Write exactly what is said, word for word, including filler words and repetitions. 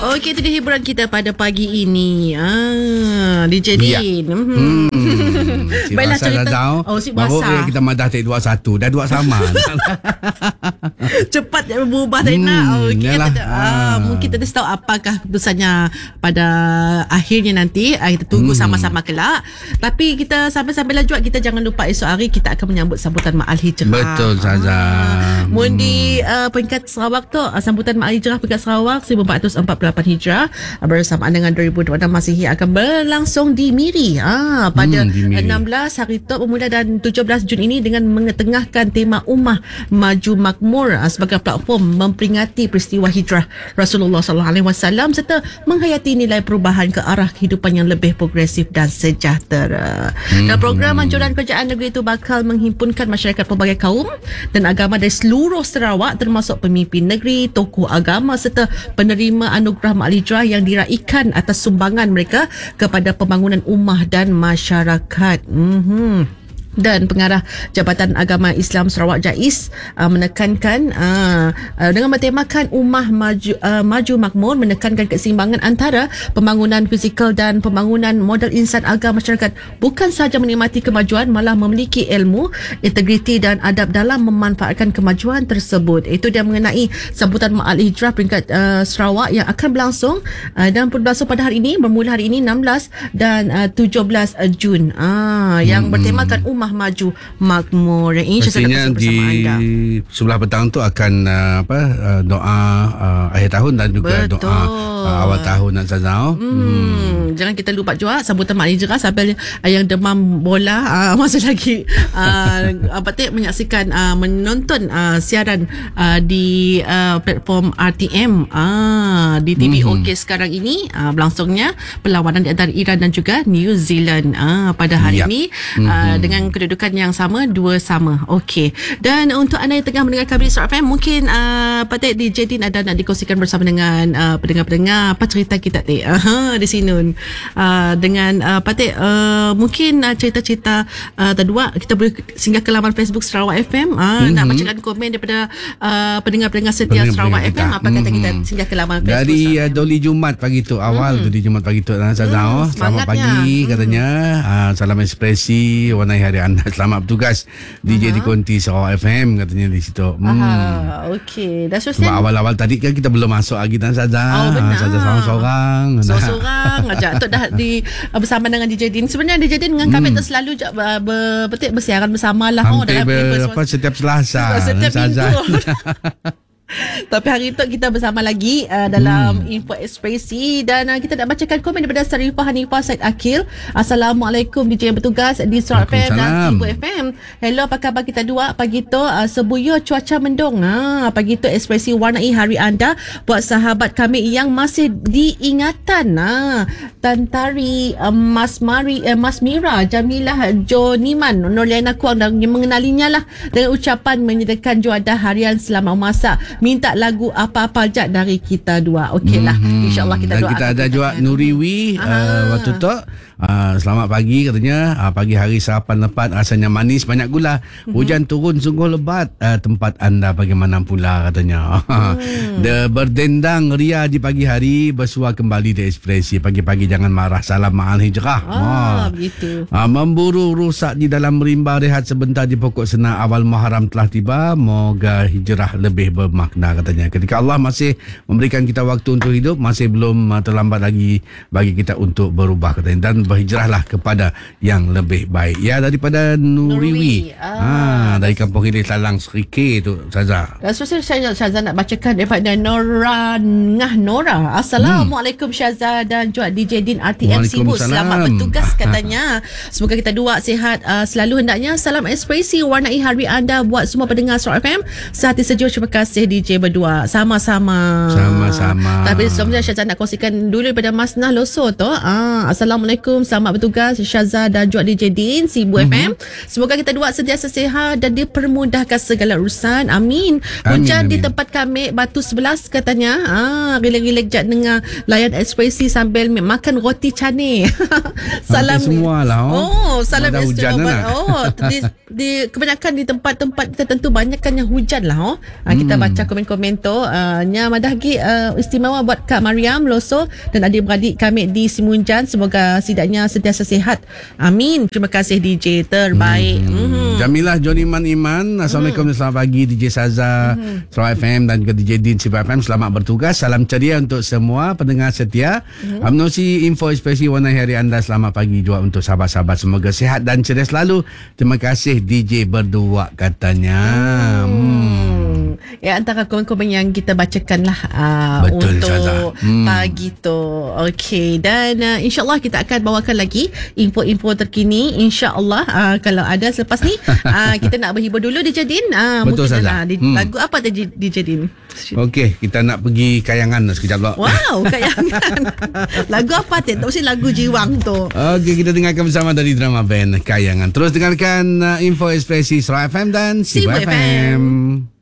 Okey, itu dia hiburan kita pada pagi ini. Ah, D J Din. Ya. Hmm. Si Baiklah, Basar cerita. dah tahu. Oh, si Baru Basar. kita madah take dua satu. Dah dua sama. Cepat berubah tak Hmm, nak. Okey, yalah. kita, ah, Ah. mungkin kita tahu apakah keputusannya pada akhirnya nanti. Ah, kita tunggu Hmm. sama-sama kelak. Tapi kita sambil-sambil juga kita jangan lupa esok hari kita akan menyambut sambutan Ma'al Hijrah. Betul saja. Ah, Mun di uh, peringkat Sarawak tu, uh, sambutan Ma'al Hijrah peringkat Sarawak seribu empat ratus empat puluh lapan Hijrah uh, bersamaan dengan dua ribu dua puluh enam Masihi akan berlangsung di Miri. Ah, pada Hmm, di Miri. enam belas hari tu bermula dan tujuh belas Jun ini dengan mengetengahkan tema Ummah Maju Makmur uh, sebagai platform memperingati peristiwa hijrah Rasulullah sallallahu alaihi wasallam serta menghayati nilai perubahan ke arah kehidupan yang lebih progresif dan sejahtera. Hmm. Dan program anjuran kerajaan negeri itu bakal menghimpunkan masyarakat pelbagai kaum dan agama dari seluruh Sarawak termasuk pemimpin negeri, tokoh agama serta penerima anugerah Ma'al Hijrah yang diraikan atas sumbangan mereka kepada pembangunan ummah dan masyarakat. Mhm. Dan pengarah Jabatan Agama Islam Sarawak JAIS uh, menekankan uh, uh, dengan bertemakan Ummah Maju, uh, Maju Makmur menekankan keseimbangan antara pembangunan fizikal dan pembangunan modal insan agama masyarakat bukan sahaja menikmati kemajuan malah memiliki ilmu, integriti dan adab dalam memanfaatkan kemajuan tersebut. Itu dia mengenai sambutan Ma'al Hijrah peringkat uh, Sarawak yang akan berlangsung uh, dan berlangsung pada hari ini bermula hari ini enam belas dan uh, tujuh belas Jun uh, yang Hmm. bertemakan Ummah Maju Makmur. Pastinya di sebelah petang tu akan uh, apa uh, doa uh, akhir tahun dan juga Betul. doa uh, awal tahun dan Zazau. Hmm. hmm. Jangan kita lupa juga sambutan Ma'al Hijrah sampai uh, yang demam bola uh, masih lagi uh, apa tu menyaksikan uh, menonton uh, siaran uh, di uh, platform R T M uh, di T V Hmm. O K sekarang ini uh, berlangsungnya perlawanan di antara Iran dan juga New Zealand uh, pada hari Yap. ini uh, Hmm. dengan kedudukan yang sama, dua sama. Okey. Dan untuk anda yang tengah mendengar kami di Surat F M, mungkin uh, Patik D J Din ada nak dikongsikan bersama dengan uh, pendengar-pendengar apa cerita kita ni uh, di sini uh, dengan uh, Patik uh, mungkin uh, cerita-cerita uh, terdua kita boleh singgah ke laman Facebook Sarawak F M uh, mm-hmm. nak bacakan komen daripada uh, pendengar-pendengar setia Sarawak F M. Apa kata mm-hmm. kita singgah ke laman Facebook dari uh, Doli Jumat pagi tu awal mm-hmm. tu di Jumat pagi tu dan Zazau. Mm, selamat semangatnya. pagi katanya. Mm-hmm. Uh, salam ekspresi warnai hari anda. Selamat bertugas D J uh-huh. di Konti Sarawak F M katanya di situ. Hmm. Ah, okey. Dah Sebab awal-awal tadi kan kita belum masuk lagi dan Saza. Oh, benar. Saza seorang-seorang. Seorang-seorang aja tu dah di uh, bersama dengan D J Din. Sebenarnya D J Din dengan kami Hmm. tu selalu je, uh, ber, betul bersiaran bersama lah. Hampir dalam ber, lima- apa, setiap Selasa. setiap Saza. minggu. Tapi hari itu kita bersama lagi uh, dalam hmm. Info Ekspresi dan uh, kita nak bacakan komen daripada Sarifah Hanifah Said Akil. Assalamualaikum D J yang bertugas di Surat F M dan Sibu F M. Hello, apa khabar kita dua pagi tu? Uh, Sebuya cuaca mendung. Ha, pagi tu ekspresi warnai hari anda buat sahabat kami yang masih diingatan. Ha, Tantari uh, Mas Mari uh, Mas Mira Jamilah Joniman Noliana Kuang dan yang mengenalinya lah dengan ucapan menyediakan juadah harian selama memasak. Minta lagu apa-apa je dari kita dua. Okeylah. Mm-hmm. InsyaAllah kita Dan doa. kita ada juga Nuriwi uh, waktu tu. Uh, selamat pagi katanya. Uh, pagi hari sarapan lepat rasanya manis banyak gula. Mm-hmm. Hujan turun sungguh lebat. Uh, tempat anda bagaimana pula katanya. Mm. The berdendang ria di pagi hari bersua kembali di ekspresi. Pagi-pagi jangan marah. Salam Ma'al Hijrah. Ah, uh. begitu. Uh, memburu rusak di dalam rimba, rehat sebentar di pokok senang awal Muharram telah tiba. Moga hijrah lebih bermakna katanya. Ketika Allah masih memberikan kita waktu untuk hidup, masih belum uh, terlambat lagi bagi kita untuk berubah katanya. Dan berhijrahlah kepada yang lebih baik. Ya, daripada Nuriwi. Nuriwi. Ah, Ah, dari Kampung Hilir Talang Serike tu Saza. Dan seterusnya saya Syazah nak bacakan daripada Nora Ngah Nora. Assalamualaikum hmm. Syazah dan juga D J Din R T M Sibu. Selamat bertugas katanya. Semoga kita dua sihat uh, selalu hendaknya. Salam ekspresi warnai hari anda buat semua pendengar Surat F M. Sehati sejuk. Terima kasih D J berdua. Sama-sama. Sama-sama. Tapi sebelumnya Syazah nak kongsikan dulu daripada Mas Nah Loso tu. Ah, Assalamualaikum. Selamat bertugas Syazah dan juga D J Din Sibu mm-hmm. F M. Semoga kita dua sentiasa sihat dan dipermudahkan segala urusan. Amin. Hujan amin, amin. Di tempat kami Batu sebelas katanya. Ah, giling-giling jat dengar layan ekspresi sambil makan roti cane. Salam semua lah. Oh, oh salam hujan istimewa. lah. Oh, di, di kebanyakan di tempat-tempat tertentu banyakkan yang hujan lah. Oh. Ah, kita baca komen-komen tu. Uh, nya madahgi uh, istimewa buat Kak Mariam Loso dan adik-beradik kami di Simunjan. Semoga sidaknya sentiasa sihat. Amin. Terima kasih D J terbaik. Hmm. Mm-hmm. Jamilah Joniman Iman. Assalamualaikum dan selamat pagi D J Saza, mm-hmm. Sarawak F M dan juga D J Din Sipa F M. Selamat bertugas. Salam ceria untuk semua pendengar setia. Mm-hmm. Amnosi info ekspresi warna hari anda. Selamat pagi juga untuk sahabat-sahabat. Semoga sihat dan ceria selalu. Terima kasih D J berdua katanya. Hmm. Ya, antara komen-komen yang kita bacakan lah uh, Betul, untuk hmm. pagi tu. Okey, dan uh, insyaAllah kita akan bawakan lagi info-info terkini. InsyaAllah uh, kalau ada selepas ni uh, kita nak berhibur dulu D J Din. Uh, Betul, mungkin Saza. uh, di, Hmm. lagu apa tadi D J Din? Okey, kita nak pergi Kayangan sekejap lah. Wow, kayangan. Lagu apa tu? Tak mesti lagu Jiwang tu. Okey, kita dengarkan bersama dari drama band Kayangan. Terus dengarkan uh, info ekspresi Sarawak F M dan Sibu F M.